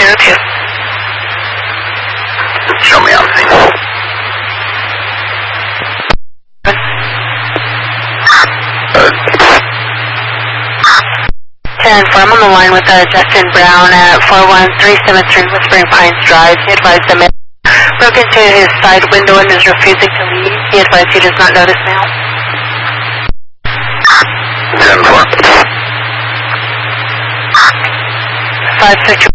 202. Show me on scene. 10-4, I'm on the line with Justin Brown at 413 7th Street, Whispering Pines Drive. He advised the man broke into his side window and is refusing to leave. He advised he does not notice now. 10-4. 5 6